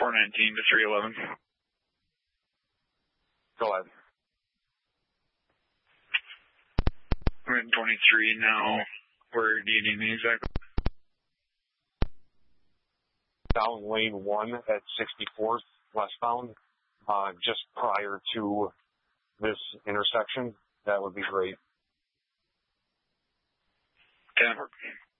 419 to 311. Go ahead. We're in 23 now. Where do you need me exactly? Down lane 1 at 64th westbound, just prior to this intersection. That would be great. Okay.